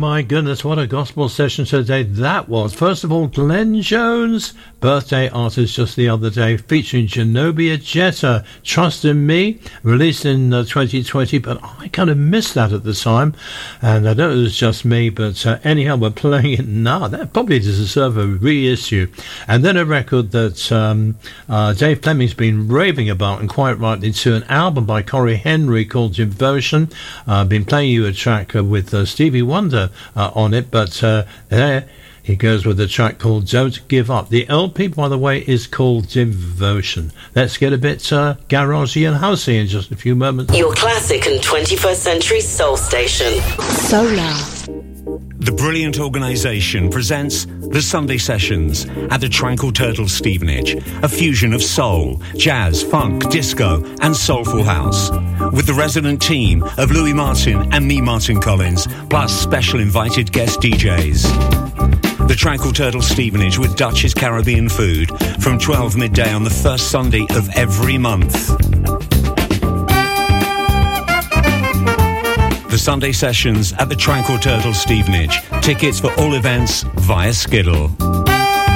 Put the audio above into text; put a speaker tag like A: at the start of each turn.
A: my goodness, what a gospel session today that was. First of all, Glenn Jones, birthday artist just the other day, featuring Zenobia Jetta, Trust in Me, released in 2020, but I kind of missed that at the time, and I don't know if it was just me, but anyhow, we're playing it now. That probably deserves a reissue. And then a record that Dave Fleming's been raving about, and quite rightly, to an album by Corey Henry called Devotion. I've been playing you a track with Stevie Wonder on it, but there he goes with a track called Don't Give Up. The LP, by the way, is called Devotion. Let's get a bit garagey and housey in just a few moments.
B: Your classic and 21st century soul station. Solar.
C: The brilliant organisation presents the Sunday Sessions at the Tranquil Turtle Stevenage, a fusion of soul, jazz, funk, disco and soulful house. With the resident team of Louis Martin and me, Martin Collins, plus special invited guest DJs. The Tranquil Turtle Stevenage with Dutch's Caribbean food from 12 midday on the first Sunday of every month. The Sunday Sessions at the Tranquil Turtle Stevenage. Tickets for all events via Skiddle.